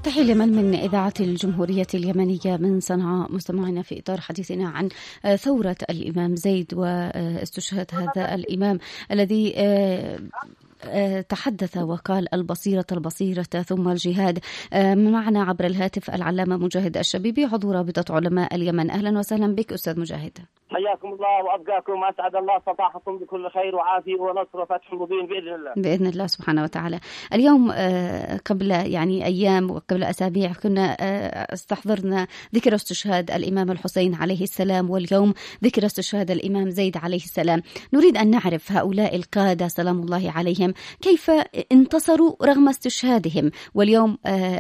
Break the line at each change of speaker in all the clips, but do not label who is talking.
تحية لمن من إذاعة الجمهورية اليمنية من صنعاء، مستمعينا في إطار حديثنا عن ثورة الإمام زيد واستشهاد هذا الإمام الذي تحدث وقال البصيرة ثم الجهاد. معنا عبر الهاتف العلامة مجاهد الشبيبي عضو رابطة علماء اليمن. أهلا وسهلا بك أستاذ مجاهد.
حياكم الله وأبقاكم، أسعد الله صباحكم بكل خير وعافية ونصر وفتح مبين بإذن الله.
بإذن الله سبحانه وتعالى. اليوم قبل أيام وقبل أسابيع كنا استحضرنا ذكرى استشهاد الإمام الحسين عليه السلام، واليوم ذكرى استشهاد الإمام زيد عليه السلام. نريد أن نعرف هؤلاء القادة سلام الله عليهم كيف انتصروا رغم استشهادهم، واليوم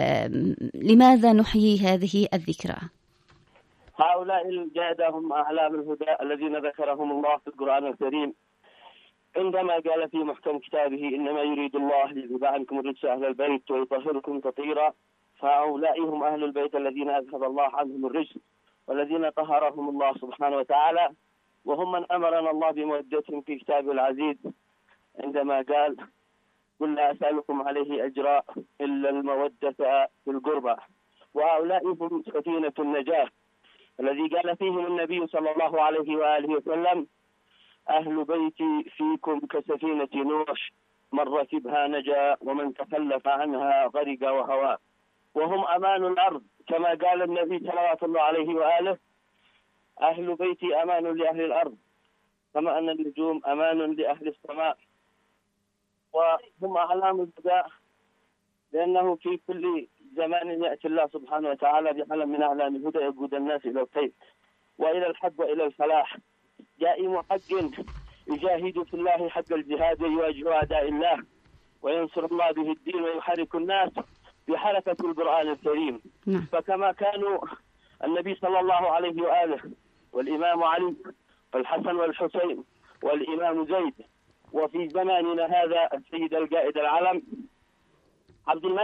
لماذا نحيي هذه الذكرى؟
هؤلاء الجادة هم أعلام الهدى الذين ذكرهم الله في القرآن الكريم عندما قال في محكم كتابه إنما يريد الله ليذهب عنكم الرجس أهل البيت ويطهركم تطهيرا. فهؤلاء هم أهل البيت الذين أذهب الله عنهم الرجس والذين طهرهم الله سبحانه وتعالى، وهم من أمرنا الله بمودتهم في كتابه العزيز عندما قال قل لا أسألكم عليه أجرا إلا المودة في القربى. وهؤلاء هم سفينة النجاة الذي قال فيهم النبي صلى الله عليه وآله وسلم أهل بيتي فيكم كسفينة نوح من ركبها نجا ومن تخلف عنها غرق وهوى. وهم أمان الأرض كما قال النبي صلوات الله عليه وآله أهل بيتي أمان لأهل الأرض كما أن النجوم أمان لأهل السماء. وهم أعلام الهدى لأنه في كل زمان يأتي الله سبحانه وتعالى بعلم من أعلام الهدى يقود الناس إلى الخير وإلى الحق وإلى الفلاح. دائم حق يجاهد في الله حق الجهاد ويواجه أعداء الله وينصر الله به الدين ويحرك الناس بحركة القرآن الكريم. فكما كانوا النبي صلى الله عليه وآله والإمام علي والحسن والحسين والإمام زيد، وفي زماننا هذا السيد القائد العلم عبد الملك